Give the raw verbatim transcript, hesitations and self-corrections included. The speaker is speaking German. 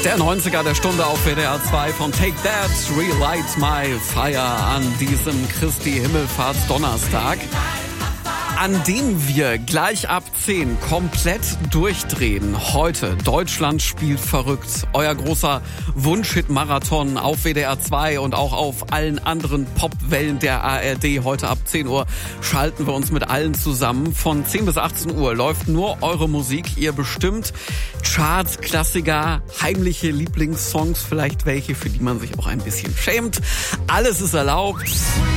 Der neunziger der Stunde auf W D R zwei von Take That, Relight My Fire an diesem Christi Himmelfahrtsdonnerstag, an dem wir gleich ab zehn komplett durchdrehen. Heute Deutschland spielt verrückt. Euer großer Wunschhit-Marathon auf W D R zwei und auch auf allen anderen Popwellen der A R D. Heute ab zehn Uhr schalten wir uns mit allen zusammen. Von zehn bis achtzehn Uhr läuft nur eure Musik. Ihr bestimmt Charts, Klassiker, heimliche Lieblingssongs, vielleicht welche, für die man sich auch ein bisschen schämt. Alles ist erlaubt.